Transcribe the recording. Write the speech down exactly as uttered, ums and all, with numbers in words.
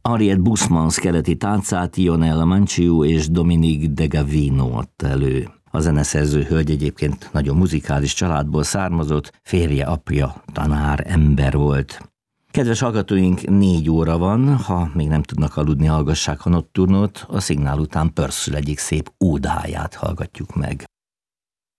Henriette Bussmann keleti táncát Ionella Manciu és Dominique de Gavino adta elő. A zeneszerző hölgy egyébként nagyon muzikális családból származott, férje apja tanár ember volt. Kedves hallgatóink, négy óra van, ha még nem tudnak aludni, hallgassák a Nocturnót, a szignál után Purcell egyik szép ódáját hallgatjuk meg.